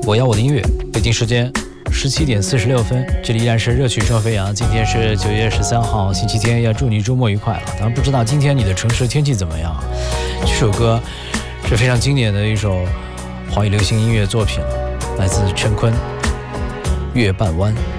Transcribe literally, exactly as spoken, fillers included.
我要我的音乐，北京时间十七点四十六分，这里依然是热曲说飞扬。今天是九月十三号，星期天，要祝你周末愉快了。当然不知道今天你的城市天气怎么样。这首歌是非常经典的一首华语流行音乐作品，来自陈坤《月半弯》。